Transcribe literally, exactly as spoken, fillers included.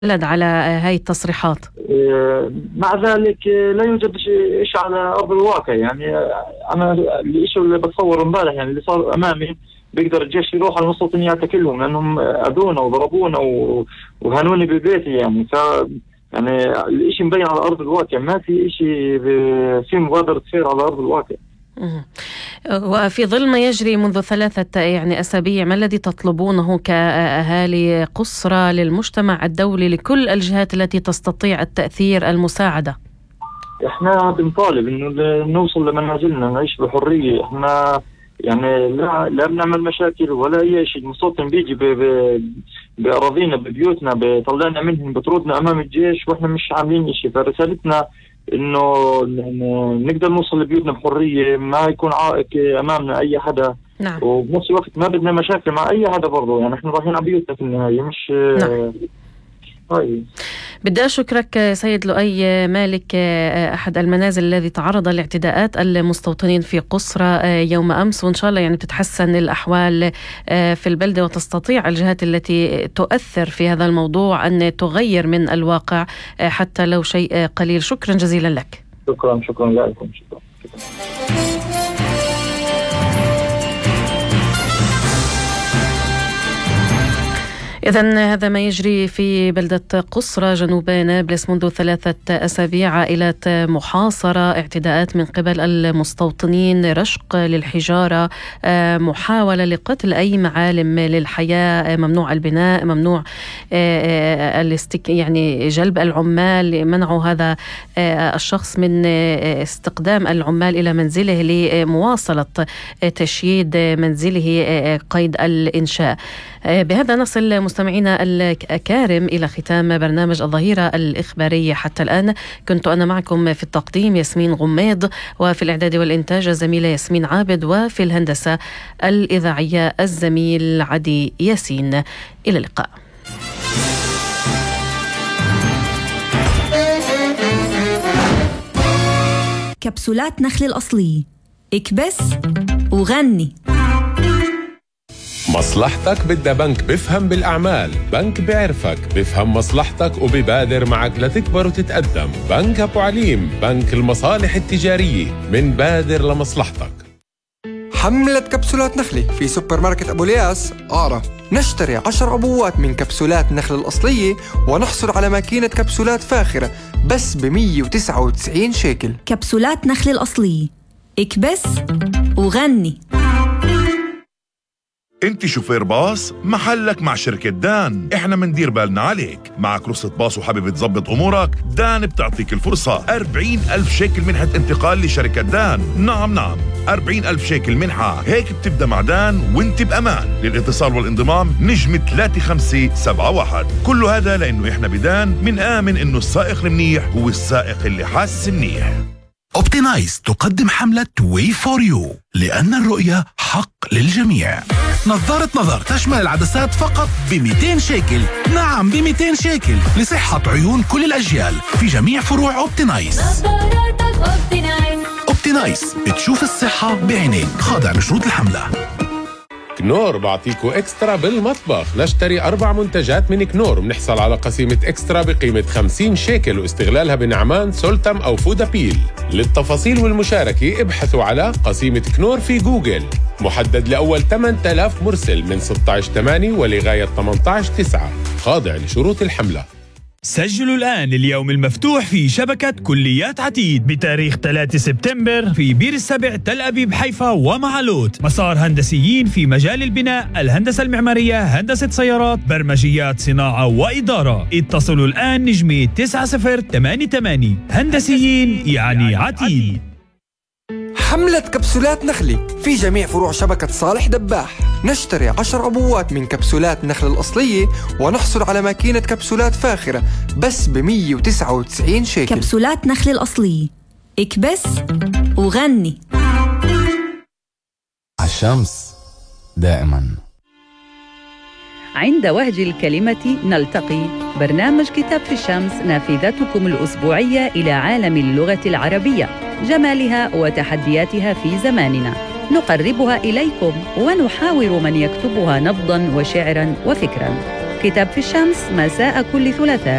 لد على هاي التصريحات؟ مع ذلك لا يوجد شيء على أرض الواقع. يعني أنا الشيء اللي بتصور امبارح يعني اللي صار أمامي بيقدر الجيش يروح على المستوطنين يعتكلهم لأنهم أذونا وضربونا وهانوني ببيتي. يعني ف يعني الشيء مبين على أرض الواقع، ما في شيء في مبادرة خير على أرض الواقع. وفي ظل ما يجري منذ ثلاثة يعني أسابيع، ما الذي تطلبونه كأهالي قصرى للمجتمع الدولي لكل الجهات التي تستطيع التأثير المساعدة؟ احنا بنطالب انه نوصل لمنازلنا نعيش بحرية. احنا يعني لا لا بنعمل مشاكل ولا اي شيء. المستوطن بيجي بأراضينا ببيوتنا بيطلعنا منهم بطردنا امام الجيش واحنا مش عاملين شيء. فرسالتنا انه نقدر نوصل لبيوتنا بحرية، ما يكون عائق امامنا اي حدا. نعم. وبنفس الوقت ما بدنا مشاكل مع اي حدا برضه. يعني احنا رايحين على بيوتنا في النهاية مش. نعم. طيب. بدي أشكرك سيد لؤي مالك، أحد المنازل الذي تعرض لاعتداءات المستوطنين في قصرى يوم أمس، وإن شاء الله يعني بتتحسن الأحوال في البلدة وتستطيع الجهات التي تؤثر في هذا الموضوع أن تغير من الواقع حتى لو شيء قليل. شكرا جزيلا لك. شكرا شكرا لكم. شكرا, شكرا. إذن هذا ما يجري في بلدة قصرى جنوب نابلس منذ ثلاثة أسابيع. عائلات محاصرة، اعتداءات من قبل المستوطنين، رشق للحجارة، محاولة لقتل أي معالم للحياة، ممنوع البناء، ممنوع الاستك يعني جلب العمال، منعوا هذا الشخص من استقدام العمال إلى منزله لمواصلة تشييد منزله قيد الإنشاء. بهذا نصل مستمعينا الكارم إلى ختام برنامج الظهيرة الإخبارية حتى الآن. كنت أنا معكم في التقديم ياسمين غميض، وفي الإعداد والإنتاج الزميلة ياسمين عابد، وفي الهندسة الإذاعية الزميل عدي ياسين. إلى اللقاء. كبسولات نخل الأصلية، اكبس وغني. مصلحتك بدها بنك بفهم بالأعمال، بنك بعرفك بفهم مصلحتك وببادر معك لتكبر وتتقدم. بنك أبو عليم، بنك المصالح التجارية، من بادر لمصلحتك. حملة كبسولات نخلة في سوبر ماركت أبو الياس قارة. نشتري عشر عبوات من كبسولات نخل الأصلية ونحصل على ماكينة كبسولات فاخرة بس ب مية وتسعة وتسعين شيكل. كبسولات نخل الأصلية، اكبس وغني. انت شوفير باص، محلك مع شركة دان. احنا مندير بالنا عليك. معك رخصة باص وحابب تظبط امورك؟ دان بتعطيك الفرصة. أربعين ألف شيكل منحة انتقال لشركة دان. نعم نعم أربعين ألف شيكل منحة. هيك بتبدأ مع دان وانت بأمان. للاتصال والانضمام نجم ثلاثة خمسة سبعة واحد. كل هذا لأنه احنا بدان من آمن انه السائق المنيح هو السائق اللي حاس منيح. اوبتينايز تقدم حملة واي فور يو، لأن الرؤية حق للجميع. نظارة نظر تشمل العدسات فقط ب مئتين شيكل. نعم ب مئتين شيكل لصحة عيون كل الأجيال في جميع فروع اوبتينايز. اوبتينايز، بتشوف الصحة بعينيك. خاضع لشروط الحملة. كنور بعطيكو اكسترا بالمطبخ. نشتري أربع منتجات من كنور بنحصل على قسيمة اكسترا بقيمة خمسين شيكل واستغلالها بنعمان، سولتم أو فودابيل. للتفاصيل والمشاركة ابحثوا على قسيمة كنور في جوجل. محدد لأول ثمانية آلاف مرسل من ستة عشر ثمانية ولغاية ثمانية عشر تسعة. خاضع لشروط الحملة. سجلوا الآن اليوم المفتوح في شبكة كليات عتيد بتاريخ ثلاثة سبتمبر في بير السبع، تل أبيب، حيفا ومعلوت. مسار هندسيين في مجال البناء، الهندسة المعمارية، هندسة سيارات، برمجيات، صناعة وإدارة. اتصلوا الآن نجمة تسعة صفر ثمانية ثمانية. هندسيين يعني عتيد. حملة كبسولات نخلة في جميع فروع شبكة صالح دباح. نشتري عشر عبوات من كبسولات نخل الأصلية ونحصل على ماكينة كبسولات فاخرة بس ب مية وتسعة وتسعين شيكل. كبسولات نخل الأصلية، اكبس وغني. الشمس دائما. عند وهج الكلمة نلتقي. برنامج كتاب في الشمس، نافذتكم الأسبوعية إلى عالم اللغة العربية، جمالها وتحدياتها في زماننا. نقربها إليكم ونحاور من يكتبها نبضاً وشعراً وفكراً. كتاب في الشمس مساء كل ثلاثاء.